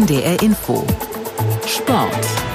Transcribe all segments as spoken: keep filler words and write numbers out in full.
N D R Info Sport.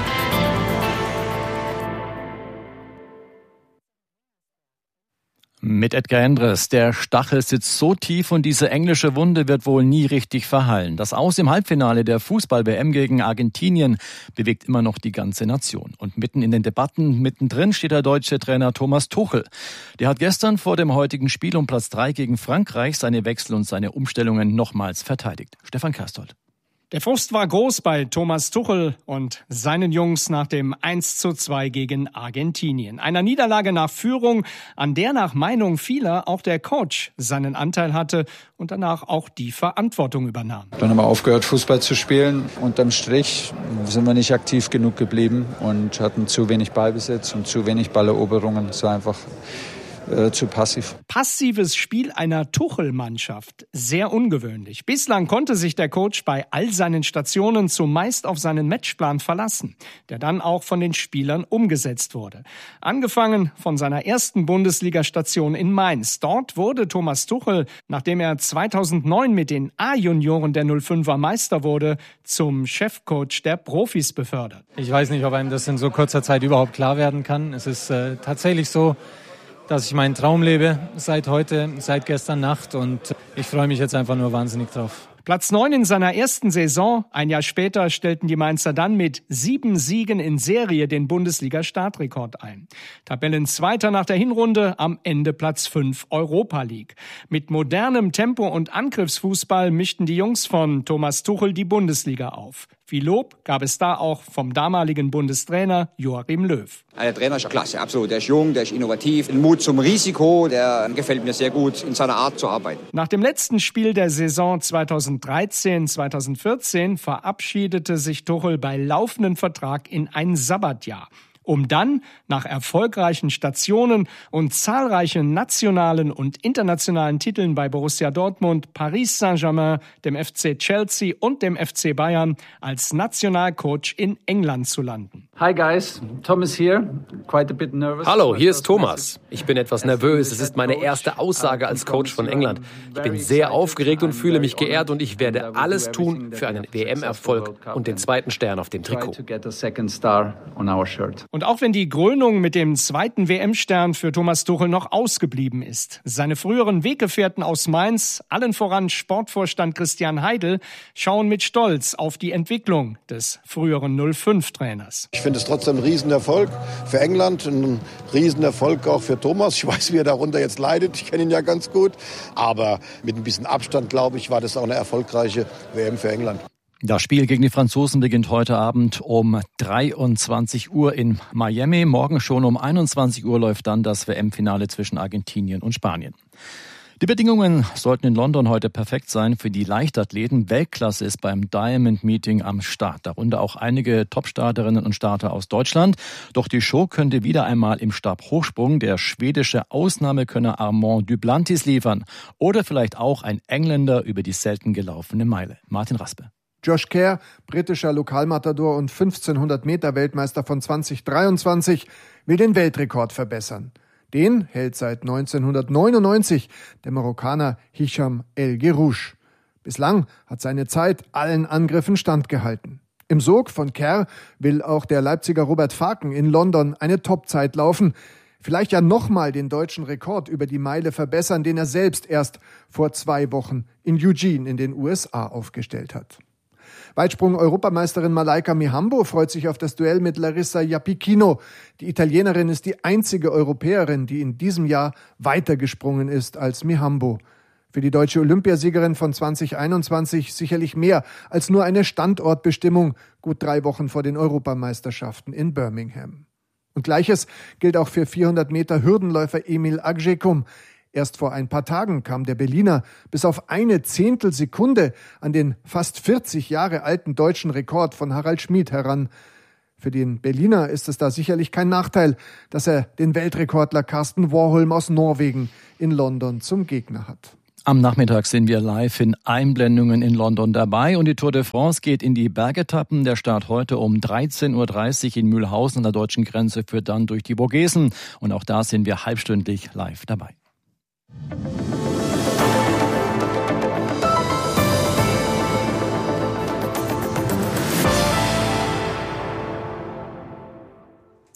Mit Edgar Endres. Der Stachel sitzt so tief und diese englische Wunde wird wohl nie richtig verheilen. Das Aus im Halbfinale der Fußball-W M gegen Argentinien bewegt immer noch die ganze Nation. Und mitten in den Debatten, mittendrin steht der deutsche Trainer Thomas Tuchel. Der hat gestern vor dem heutigen Spiel um Platz drei gegen Frankreich seine Wechsel und seine Umstellungen nochmals verteidigt. Stefan Kerstold. Der Frust war groß bei Thomas Tuchel und seinen Jungs nach dem eins zu zwei gegen Argentinien. Einer Niederlage nach Führung, an der nach Meinung vieler auch der Coach seinen Anteil hatte und danach auch die Verantwortung übernahm. Dann haben wir aufgehört, Fußball zu spielen. Unterm Strich sind wir nicht aktiv genug geblieben und hatten zu wenig Ballbesitz und zu wenig Balleroberungen. Es war einfach Äh, zu passiv. Passives Spiel einer Tuchel-Mannschaft. Sehr ungewöhnlich. Bislang konnte sich der Coach bei all seinen Stationen zumeist auf seinen Matchplan verlassen, der dann auch von den Spielern umgesetzt wurde. Angefangen von seiner ersten Bundesliga-Station in Mainz. Dort wurde Thomas Tuchel, nachdem er zweitausendneun mit den A-Junioren der null fünfer Meister wurde, zum Chefcoach der Profis befördert. Ich weiß nicht, ob einem das in so kurzer Zeit überhaupt klar werden kann. Es ist äh, tatsächlich so, dass ich meinen Traum lebe seit heute, seit gestern Nacht und ich freue mich jetzt einfach nur wahnsinnig drauf. Platz neun in seiner ersten Saison. Ein Jahr später stellten die Mainzer dann mit sieben Siegen in Serie den Bundesliga-Startrekord ein. Tabellenzweiter nach der Hinrunde, am Ende Platz fünf Europa League. Mit modernem Tempo und Angriffsfußball mischten die Jungs von Thomas Tuchel die Bundesliga auf. Viel Lob gab es da auch vom damaligen Bundestrainer Joachim Löw. Der Trainer ist klasse, absolut. Der ist jung, der ist innovativ. Ein Mut zum Risiko, der gefällt mir sehr gut in seiner Art zu arbeiten. Nach dem letzten Spiel der Saison zweitausenddreizehn zweitausendvierzehn verabschiedete sich Tuchel bei laufendem Vertrag in ein Sabbatjahr, um dann nach erfolgreichen Stationen und zahlreichen nationalen und internationalen Titeln bei Borussia Dortmund, Paris Saint-Germain, dem F C Chelsea und dem F C Bayern als Nationalcoach in England zu landen. Hi guys, Thomas here. Quite a bit nervous. Hallo, hier ist Thomas. Ich bin etwas nervös. Es ist meine erste Aussage als Coach von England. Ich bin sehr aufgeregt und fühle mich geehrt und ich werde alles tun für einen W M-Erfolg und den zweiten Stern auf dem Trikot. Und auch wenn die Krönung mit dem zweiten W M-Stern für Thomas Tuchel noch ausgeblieben ist, seine früheren Weggefährten aus Mainz, allen voran Sportvorstand Christian Heidel, schauen mit Stolz auf die Entwicklung des früheren null fünf Trainers. Ich finde es trotzdem ein Riesenerfolg für England, ein Riesenerfolg auch für Thomas. Ich weiß, wie er darunter jetzt leidet, ich kenne ihn ja ganz gut. Aber mit ein bisschen Abstand, glaube ich, war das auch eine erfolgreiche W M für England. Das Spiel gegen die Franzosen beginnt heute Abend um dreiundzwanzig Uhr in Miami. Morgen schon um einundzwanzig Uhr läuft dann das W M-Finale zwischen Argentinien und Spanien. Die Bedingungen sollten in London heute perfekt sein für die Leichtathleten. Weltklasse ist beim Diamond Meeting am Start. Darunter auch einige Top-Starterinnen und Starter aus Deutschland. Doch die Show könnte wieder einmal im Stabhochsprung der schwedische Ausnahmekönner Armand Duplantis liefern. Oder vielleicht auch ein Engländer über die selten gelaufene Meile. Martin Raspe. Josh Kerr, britischer Lokalmatador und fünfzehnhundert Meter Weltmeister von zwanzig dreiundzwanzig, will den Weltrekord verbessern. Den hält seit neunzehnhundertneunundneunzig der Marokkaner Hicham El Guerrouj. Bislang hat seine Zeit allen Angriffen standgehalten. Im Sog von Kerr will auch der Leipziger Robert Faken in London eine Topzeit laufen. Vielleicht ja nochmal den deutschen Rekord über die Meile verbessern, den er selbst erst vor zwei Wochen in Eugene in den U S A aufgestellt hat. Weitsprung-Europameisterin Malaika Mihambo freut sich auf das Duell mit Larissa Japicchino. Die Italienerin ist die einzige Europäerin, die in diesem Jahr weiter gesprungen ist als Mihambo. Für die deutsche Olympiasiegerin von zwanzig einundzwanzig sicherlich mehr als nur eine Standortbestimmung, gut drei Wochen vor den Europameisterschaften in Birmingham. Und Gleiches gilt auch für vierhundert Meter Hürdenläufer Emil Agjekum. Erst vor ein paar Tagen kam der Berliner bis auf eine Zehntelsekunde an den fast vierzig Jahre alten deutschen Rekord von Harald Schmid heran. Für den Berliner ist es da sicherlich kein Nachteil, dass er den Weltrekordler Carsten Warholm aus Norwegen in London zum Gegner hat. Am Nachmittag sind wir live in Einblendungen in London dabei und die Tour de France geht in die Bergetappen. Der Start heute um dreizehn Uhr dreißig in Mühlhausen an der deutschen Grenze führt dann durch die Vogesen und auch da sind wir halbstündlich live dabei.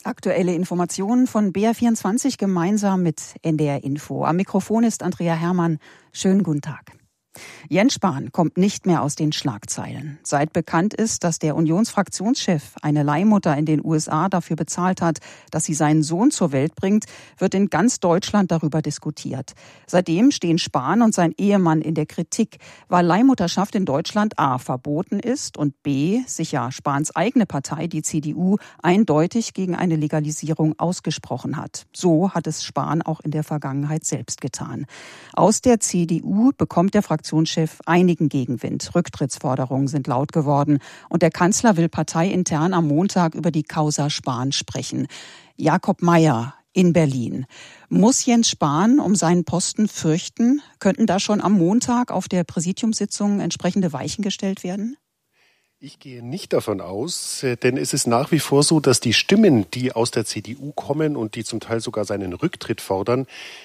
Aktuelle Informationen von B R vierundzwanzig gemeinsam mit N D R Info. Am Mikrofon ist Andrea Herrmann. Schönen guten Tag. Jens Spahn kommt nicht mehr aus den Schlagzeilen. Seit bekannt ist, dass der Unionsfraktionschef eine Leihmutter in den U S A dafür bezahlt hat, dass sie seinen Sohn zur Welt bringt, wird in ganz Deutschland darüber diskutiert. Seitdem stehen Spahn und sein Ehemann in der Kritik, weil Leihmutterschaft in Deutschland a. verboten ist und b. sich ja Spahns eigene Partei, die C D U, eindeutig gegen eine Legalisierung ausgesprochen hat. So hat es Spahn auch in der Vergangenheit selbst getan. Aus der C D U bekommt der Fraktionschef einigen Gegenwind. Rücktrittsforderungen sind laut geworden und der Kanzler will parteiintern am Montag über die Causa Spahn sprechen. Jakob Mayer in Berlin. Muss Jens Spahn um seinen Posten fürchten? Könnten da schon am Montag auf der Präsidiumssitzung entsprechende Weichen gestellt werden? Ich gehe nicht davon aus, denn es ist nach wie vor so, dass die Stimmen, die aus der C D U kommen und die zum Teil sogar seinen Rücktritt fordern,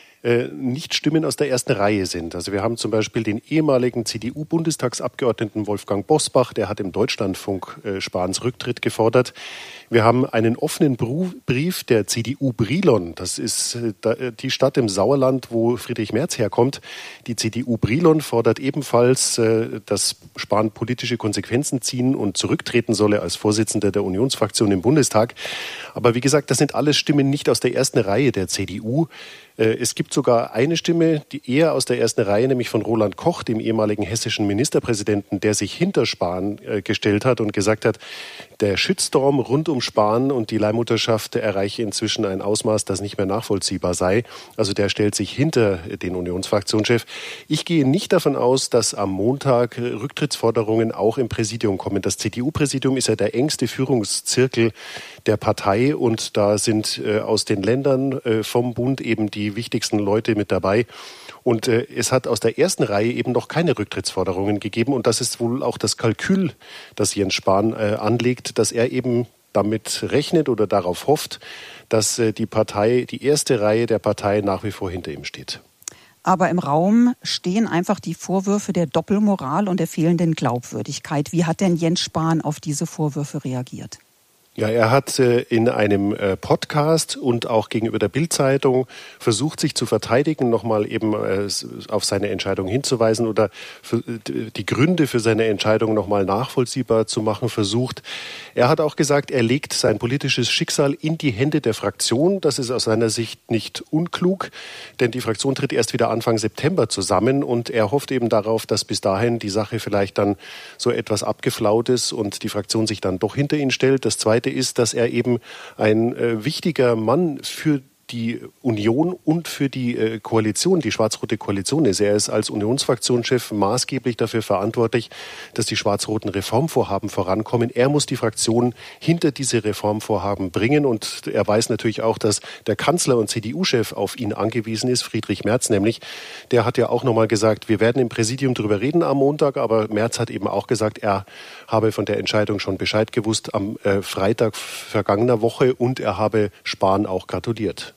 nicht Stimmen aus der ersten Reihe sind. Also wir haben zum Beispiel den ehemaligen C D U-Bundestagsabgeordneten Wolfgang Bosbach, der hat im Deutschlandfunk äh, Spahns Rücktritt gefordert. Wir haben einen offenen Brief der C D U Brilon, das ist äh, die Stadt im Sauerland, wo Friedrich Merz herkommt. Die C D U Brilon fordert ebenfalls, äh, dass Spahn politische Konsequenzen ziehen und zurücktreten solle als Vorsitzender der Unionsfraktion im Bundestag. Aber wie gesagt, das sind alles Stimmen nicht aus der ersten Reihe der C D U. Es gibt sogar eine Stimme, die eher aus der ersten Reihe, nämlich von Roland Koch, dem ehemaligen hessischen Ministerpräsidenten, der sich hinter Spahn äh, gestellt hat und gesagt hat, der Shitstorm rund um Spahn und die Leihmutterschaft erreiche inzwischen ein Ausmaß, das nicht mehr nachvollziehbar sei. Also der stellt sich hinter den Unionsfraktionschef. Ich gehe nicht davon aus, dass am Montag Rücktrittsforderungen auch im Präsidium kommen. Das C D U-Präsidium ist ja der engste Führungszirkel der Partei und da sind äh, aus den Ländern äh, vom Bund eben die die wichtigsten Leute mit dabei. Und äh, es hat aus der ersten Reihe eben noch keine Rücktrittsforderungen gegeben. Und das ist wohl auch das Kalkül, das Jens Spahn äh, anlegt, dass er eben damit rechnet oder darauf hofft, dass äh, die Partei, die erste Reihe der Partei nach wie vor hinter ihm steht. Aber im Raum stehen einfach die Vorwürfe der Doppelmoral und der fehlenden Glaubwürdigkeit. Wie hat denn Jens Spahn auf diese Vorwürfe reagiert? Ja, er hat äh, in einem äh, Podcast und auch gegenüber der Bild-Zeitung versucht, sich zu verteidigen, nochmal eben äh, auf seine Entscheidung hinzuweisen oder für, die Gründe für seine Entscheidung nochmal nachvollziehbar zu machen versucht. Er hat auch gesagt, er legt sein politisches Schicksal in die Hände der Fraktion. Das ist aus seiner Sicht nicht unklug, denn die Fraktion tritt erst wieder Anfang September zusammen und er hofft eben darauf, dass bis dahin die Sache vielleicht dann so etwas abgeflaut ist und die Fraktion sich dann doch hinter ihn stellt. Das Zweite ist, dass er eben ein äh, wichtiger Mann für die Union und für die äh, Koalition, die schwarz-rote Koalition ist. Er ist als Unionsfraktionschef maßgeblich dafür verantwortlich, dass die schwarz-roten Reformvorhaben vorankommen. Er muss die Fraktion hinter diese Reformvorhaben bringen und er weiß natürlich auch, dass der Kanzler und C D U-Chef auf ihn angewiesen ist, Friedrich Merz nämlich. Der hat ja auch nochmal gesagt, wir werden im Präsidium darüber reden am Montag, aber Merz hat eben auch gesagt, er habe von der Entscheidung schon Bescheid gewusst am äh, Freitag vergangener Woche und er habe Spahn auch gratuliert.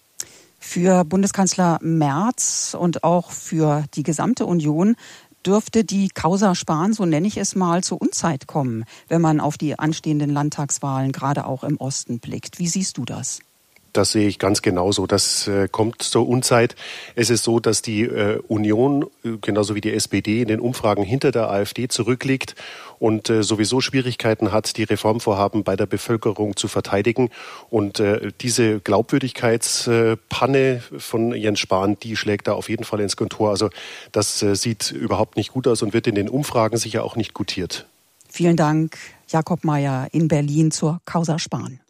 Für Bundeskanzler Merz und auch für die gesamte Union dürfte die Causa Spahn, so nenne ich es mal, zur Unzeit kommen, wenn man auf die anstehenden Landtagswahlen gerade auch im Osten blickt. Wie siehst du das? Das sehe ich ganz genauso. Das äh, kommt zur Unzeit. Es ist so, dass die äh, Union, äh, genauso wie die S P D, in den Umfragen hinter der AfD zurückliegt und äh, sowieso Schwierigkeiten hat, die Reformvorhaben bei der Bevölkerung zu verteidigen. Und äh, diese Glaubwürdigkeitspanne von Jens Spahn, die schlägt da auf jeden Fall ins Kontor. Also das äh, sieht überhaupt nicht gut aus und wird in den Umfragen sicher auch nicht gutiert. Vielen Dank, Jakob Mayer in Berlin zur Causa Spahn.